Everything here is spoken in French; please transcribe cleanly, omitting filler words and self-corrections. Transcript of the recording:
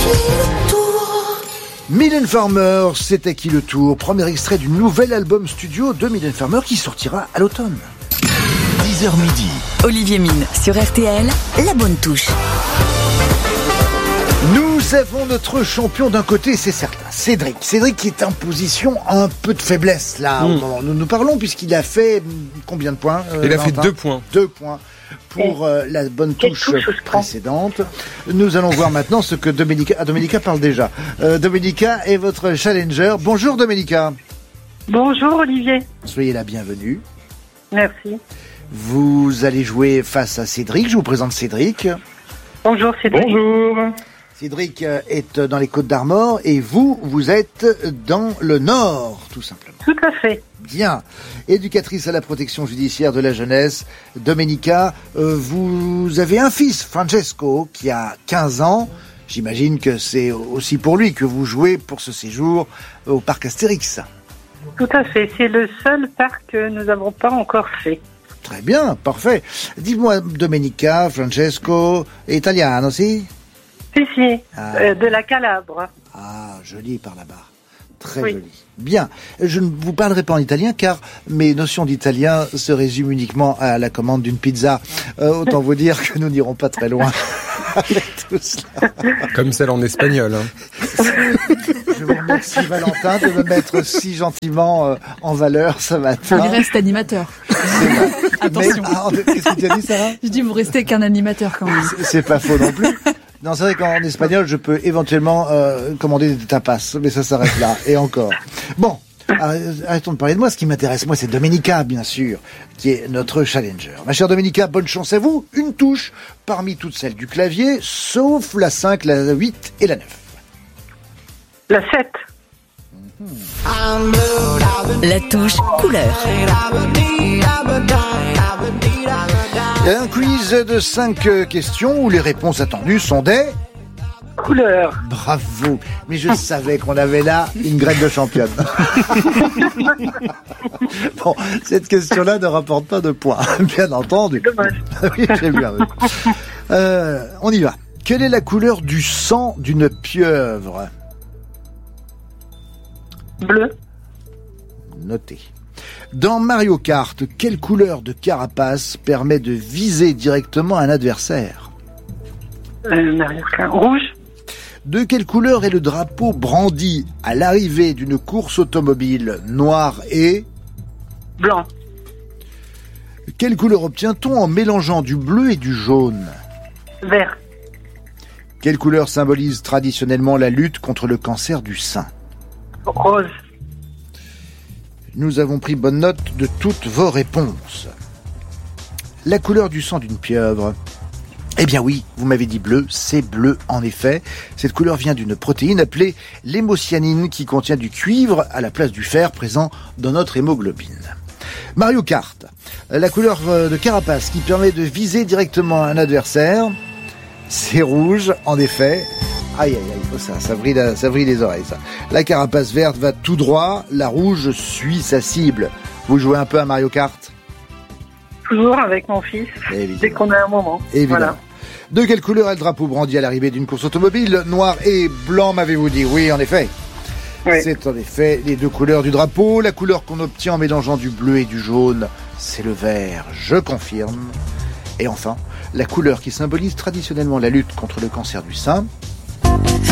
Mylène Farmer, c'est à qui le tour? Premier extrait du nouvel album studio de Mylène Farmer qui sortira à l'automne. 10h midi. Olivier Mine sur RTL, la bonne touche. Nous avons notre champion d'un côté, c'est certain, Cédric. Cédric qui est en position un peu de faiblesse là au moment où nous parlons, puisqu'il a fait combien de points Il a fait Valentin 2 points. 2 points pour la bonne touche précédente. Nous allons voir maintenant ce que Domenica parle déjà. Domenica est votre challenger. Bonjour Domenica. Bonjour Olivier. Soyez la bienvenue. Merci. Vous allez jouer face à Cédric. Je vous présente Cédric. Bonjour Cédric. Bonjour. Cédric est dans les Côtes d'Armor et vous êtes dans le Nord, tout simplement. Tout à fait. Bien. Éducatrice à la protection judiciaire de la jeunesse, Domenica, vous avez un fils, Francesco, qui a 15 ans. J'imagine que c'est aussi pour lui que vous jouez pour ce séjour au parc Astérix. Tout à fait. C'est le seul parc que nous n'avons pas encore fait. Très bien, parfait. Dites-moi, Domenica, Francesco, è italiano, si? Si, de la Calabre. Ah, joli par là-bas. Très joli. Bien. Je ne vous parlerai pas en italien car mes notions d'italien se résument uniquement à la commande d'une pizza. Autant vous dire que nous n'irons pas très loin avec tout cela. Comme celle en espagnol. Je vous remercie Valentin de me mettre si gentiment en valeur ce matin. Il reste animateur. Attention. Qu'est-ce que tu as dit, Sarah? Je dis, vous restez qu'un animateur quand même. C'est pas faux non plus. Non, c'est vrai qu'en espagnol, je peux éventuellement commander des tapas, mais ça s'arrête là, et encore. Bon, arrêtons de parler de moi. Ce qui m'intéresse, moi, c'est Domenica, bien sûr, qui est notre challenger. Ma chère Domenica, bonne chance à vous. Une touche parmi toutes celles du clavier, sauf la 5, la 8 et la 9. La 7. La touche couleur. Un quiz de 5 questions où les réponses attendues sont des... Couleurs. Bravo. Mais je savais qu'on avait là une graine de championne. Bon, cette question-là ne rapporte pas de points, bien entendu. Dommage. Oui, j'ai bien vu. On y va. Quelle est la couleur du sang d'une pieuvre? Bleu. Noté. Dans Mario Kart, quelle couleur de carapace permet de viser directement un adversaire? Rouge. De quelle couleur est le drapeau brandi à l'arrivée d'une course automobile? Noir et... Blanc. Quelle couleur obtient-on en mélangeant du bleu et du jaune? Vert. Quelle couleur symbolise traditionnellement la lutte contre le cancer du sein? Rose. Nous avons pris bonne note de toutes vos réponses. La couleur du sang d'une pieuvre. Eh bien oui, vous m'avez dit bleu, c'est bleu en effet. Cette couleur vient d'une protéine appelée l'hémocyanine qui contient du cuivre à la place du fer présent dans notre hémoglobine. Mario Kart, la couleur de carapace qui permet de viser directement un adversaire, c'est rouge en effet. Aïe, ça brille les oreilles, ça. La carapace verte va tout droit, la rouge suit sa cible. Vous jouez un peu à Mario Kart? Toujours avec mon fils, évidemment. Dès qu'on a un moment. Évidemment. Voilà. De quelle couleur est le drapeau brandi à l'arrivée d'une course automobile? Noir et blanc, m'avez-vous dit? Oui, en effet. Oui. C'est en effet les 2 couleurs du drapeau. La couleur qu'on obtient en mélangeant du bleu et du jaune, c'est le vert, je confirme. Et enfin, la couleur qui symbolise traditionnellement la lutte contre le cancer du sein,